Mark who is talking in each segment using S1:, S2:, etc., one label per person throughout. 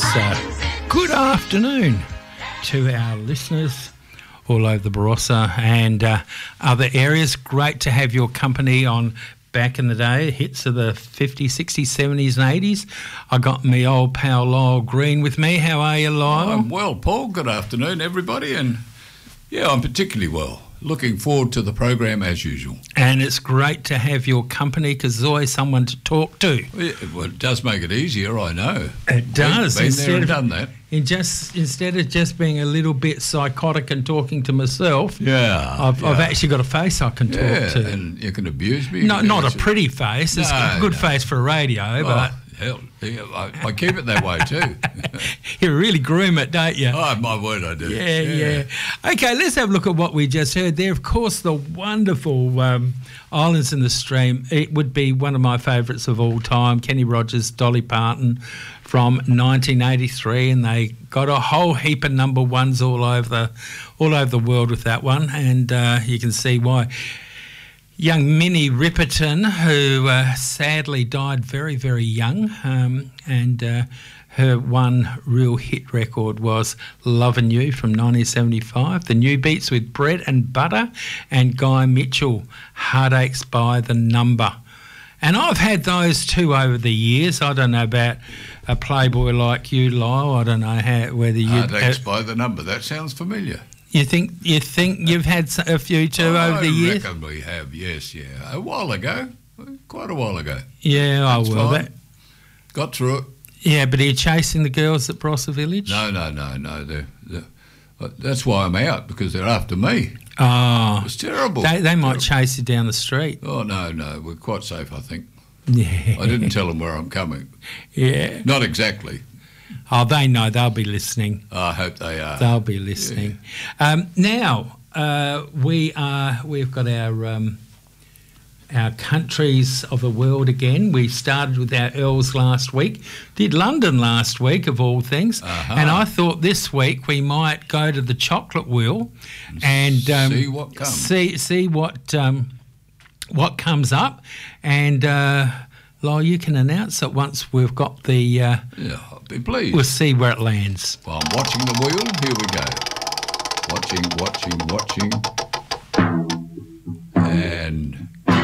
S1: Good afternoon to our listeners all over the Barossa and other areas. Great to have your company on back in the day, hits of the 50s, 60s, 70s and 80s. I got me old pal Lyle Green with me. How are you, Lyle?
S2: I'm well, Paul. Good afternoon, everybody. And, yeah, I'm particularly well. Looking forward to the program as usual.
S1: And it's great to have your company because there's always someone to talk to.
S2: Well, it does make it easier, I know.
S1: It does.
S2: Been there and done that.
S1: Instead of just being a little bit psychotic and talking to myself, I've actually got a face I can talk to.
S2: And you can abuse me.
S1: Not a pretty face. It's a good face for radio, but...
S2: Hell, I keep it that way too.
S1: You really groom it, don't you?
S2: Oh, my word, I do.
S1: Yeah. Okay, let's have a look at what we just heard there. Of course, the wonderful Islands in the Stream. It would be one of my favourites of all time. Kenny Rogers, Dolly Parton from 1983, and they got a whole heap of number ones all over the world with that one, and you can see why. Young Minnie Riperton, who sadly died very, very young, and her one real hit record was Lovin' You from 1975, The New Beats with Bread and Butter, and Guy Mitchell, Heartaches by the Number. And I've had those two over the years. I don't know about a playboy like you, Lyle. I don't know whether you...
S2: Heartaches by the Number, that sounds familiar.
S1: You think you've had a few too over the years?
S2: I reckon we have, yes, yeah. A while ago, quite a while ago.
S1: Yeah,
S2: That's fine. Got through it.
S1: Yeah, but are you chasing the girls at Barossa Village?
S2: No. That's why I'm out, because they're after me.
S1: Oh.
S2: It's terrible.
S1: They might chase you down the street.
S2: Oh, no, we're quite safe, I think.
S1: Yeah.
S2: I didn't tell them where I'm coming.
S1: Yeah.
S2: Not exactly.
S1: Oh, they know. They'll be listening.
S2: I hope they are.
S1: They'll be listening. Yeah. Now, we've got our countries of the world again. We started with our Earls last week, did London last week, of all things.
S2: Uh-huh.
S1: And I thought this week we might go to the chocolate wheel and
S2: see what comes.
S1: See what comes up. And... Lyle, you can announce it once we've got the...
S2: yeah, I'll be pleased.
S1: We'll see where it lands.
S2: Well, I'm watching the wheel. Here we go. Watching. And...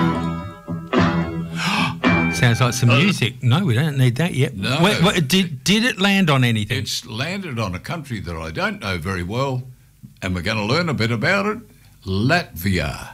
S1: Sounds like some music. No, we don't need that yet.
S2: No.
S1: Did it land on anything?
S2: It's landed on a country that I don't know very well, and we're going to learn a bit about it. Latvia.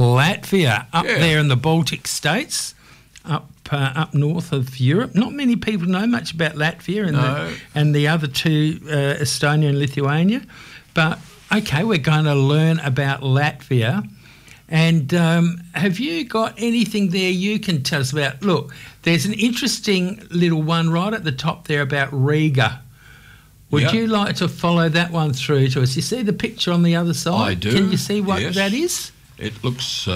S1: Up there in the Baltic states. Up north of Europe. Not many people know much about Latvia and the other two, Estonia and Lithuania. But, okay, we're going to learn about Latvia. And have you got anything there you can tell us about? Look, there's an interesting little one right at the top there about Riga. Would you like to follow that one through to us? You see the picture on the other side?
S2: I do.
S1: Can you see what that is?
S2: It looks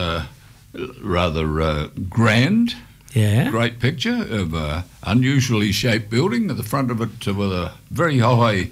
S2: rather grand.
S1: Yeah.
S2: Great picture of an unusually shaped building at the front of it with a very high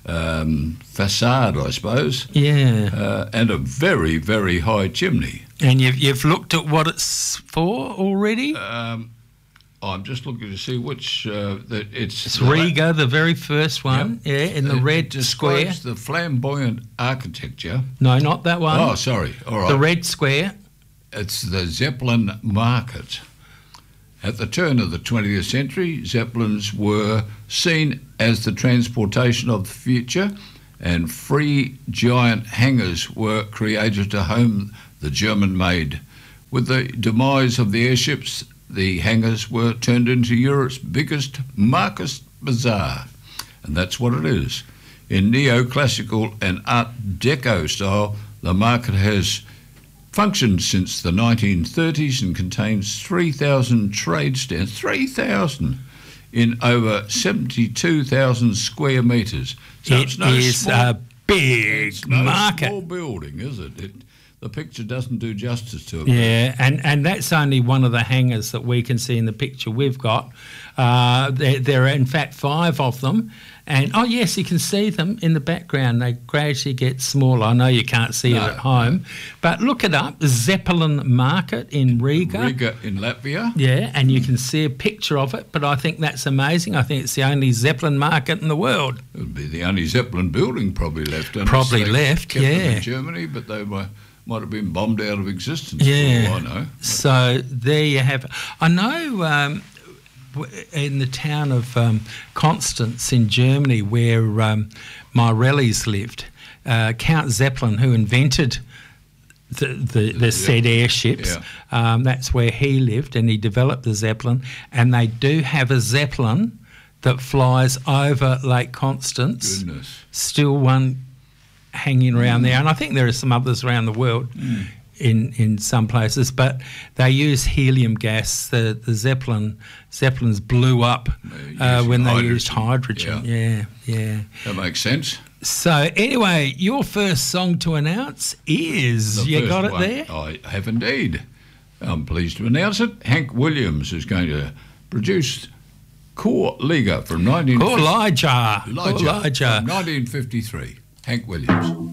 S2: facade, I suppose.
S1: Yeah.
S2: And a very, very high chimney.
S1: And you've looked at what it's for already?
S2: I'm just looking to see which... It's
S1: Riga, the very first one, in the red square.
S2: It describes the flamboyant architecture.
S1: No, not that one.
S2: Oh, sorry. All right.
S1: The red square.
S2: It's the Zeppelin Market. At the turn of the 20th century, Zeppelins were seen as the transportation of the future, and free giant hangars were created to home the German-made. With the demise of the airships, the hangars were turned into Europe's biggest Marcus Bazaar, and that's what it is. In neoclassical and Art Deco style, the market has functioned since the 1930s and contains 3,000 trade stands, 3,000 in over 72,000 square metres. So
S1: it is a big market.
S2: Small building, is it? The picture doesn't do justice to it.
S1: Yeah, and that's only one of the hangars that we can see in the picture we've got. There are, in fact, 5 of them. And, oh, yes, you can see them in the background. They gradually get smaller. I know you can't see it at home. But look it up, Zeppelin Market in Riga.
S2: Riga in Latvia.
S1: Yeah, and you can see a picture of it. But I think that's amazing. I think it's the only Zeppelin market in the world.
S2: It would be the only Zeppelin building probably left.
S1: Probably left,
S2: kept them
S1: yeah.
S2: in Germany, but they might have been bombed out of existence,
S1: yeah.
S2: for all I know.
S1: So there you have it. I know in the town of Constance in Germany, where Mirellis lived, Count Zeppelin, who invented the said airships, that's where he lived, and he developed the Zeppelin. And they do have a Zeppelin that flies over Lake Constance.
S2: Goodness. Still
S1: one hanging around there, and I think there are some others around the world. In some places, but they use helium gas. The Zeppelins blew up when they used hydrogen. Yeah.
S2: That makes sense.
S1: So anyway, your first song to announce is, you got it there?
S2: I have indeed. I'm pleased to announce it. Hank Williams is going to produce Core Liga from 1953.
S1: Elijah.
S2: From 1953. Hank Williams.